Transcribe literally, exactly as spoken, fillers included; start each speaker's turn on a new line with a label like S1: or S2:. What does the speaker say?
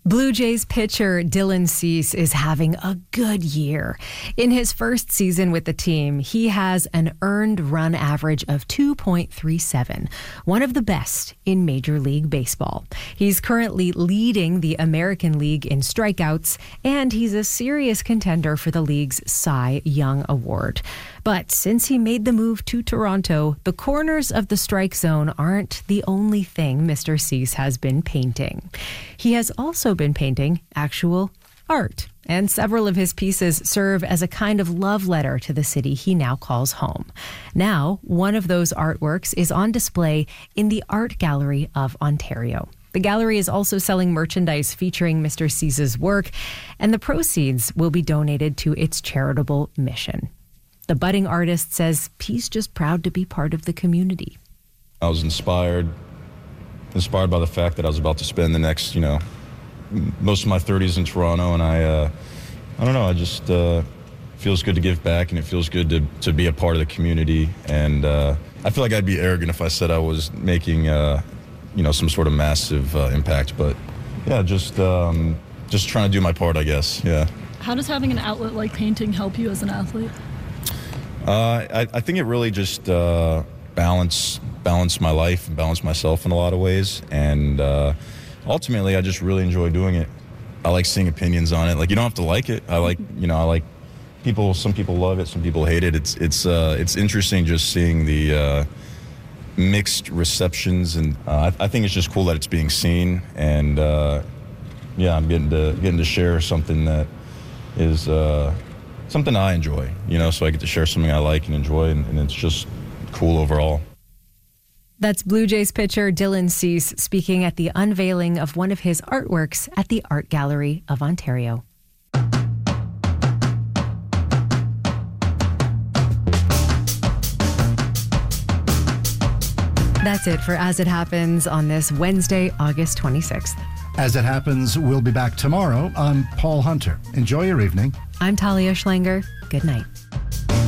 S1: Blue Jays pitcher Dylan Cease is having a good year. In his first season with the team, he has an earned run average of two point three seven, one of the best in Major League Baseball. He's currently leading the American League in strikeouts, and he's a serious contender for the league's Cy Young Award. But since he made the move to Toronto, the corners of the strike zone aren't the only thing Mister Cease has been painting. He has also been painting actual art, and several of his pieces serve as a kind of love letter to the city he now calls home. Now, one of those artworks is on display in the Art Gallery of Ontario. The gallery is also selling merchandise featuring Mister Cease's work, and the proceeds will be donated to its charitable mission. The budding artist says he's just proud to be part of the community.
S2: I was inspired, inspired by the fact that I was about to spend the next, you know, most of my thirties in Toronto, and I, uh, I don't know, I just uh, feels good to give back, and it feels good to to be a part of the community. And uh, I feel like I'd be arrogant if I said I was making, uh, you know, some sort of massive uh, impact. But yeah, just um, just trying to do my part, I guess. Yeah.
S3: How does having an outlet like painting help you as an athlete?
S2: Uh, I, I think it really just uh, balance balance my life and balance myself in a lot of ways, and uh, ultimately, I just really enjoy doing it. I like seeing opinions on it. Like, you don't have to like it. I like, you know, I like people. Some people love it. Some people hate it. It's it's uh, it's interesting just seeing the uh, mixed receptions, and uh, I, I think it's just cool that it's being seen. And uh, yeah, I'm getting to getting to share something that is. Uh, Something I enjoy, you know, so I get to share something I like and enjoy, and, and it's just cool overall.
S1: That's Blue Jays pitcher Dylan Cease speaking at the unveiling of one of his artworks at the Art Gallery of Ontario. That's it for As It Happens on this Wednesday, August twenty-sixth.
S4: As It Happens, we'll be back tomorrow. I'm Paul Hunter. Enjoy your evening.
S1: I'm Talia Schlanger. Good night.